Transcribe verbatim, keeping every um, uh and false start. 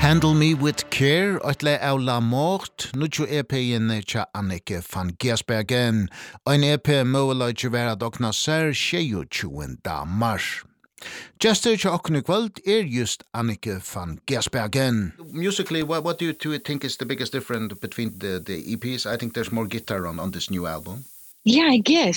Handle Me With Care, Otle av La Mort, Nucho E P-en tja Annike van Gersbergen, ein E P måløyde vera dokna sær tjueogtjúgunda mars. Gestur tja okkun i kvöld er just Annike van Gersbergen. Musically, what, what do you two think is the biggest difference between the, the E Ps? I think there's more guitar on, on this new album. Yeah, I guess.